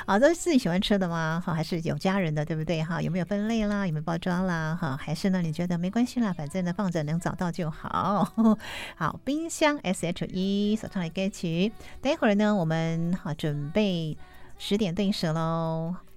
好，都是自己喜欢吃的吗？好，还是有家人的，对不对？哈，有没有分类啦？有没有包装啦？哈，还是呢？你觉得没关系啦，反正呢放着能找到就好。好，冰箱 SHE 所唱的歌曲，待会儿呢我们好准备10点对蛇喽。